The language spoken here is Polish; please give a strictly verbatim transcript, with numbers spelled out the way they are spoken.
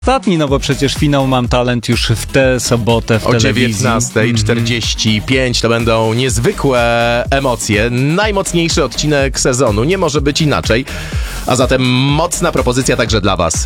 Ostatni, no bo przecież finał Mam Talent już w tę sobotę w o telewizji. dziewiętnasta czterdzieści pięć to będą niezwykłe emocje. Najmocniejszy odcinek sezonu. Nie może być inaczej. A zatem mocna propozycja także dla was.